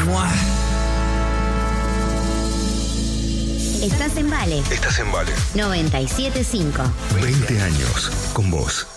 ¡Mua! Estás en Vale. Estás en Vale. 97.5. 20 años con vos.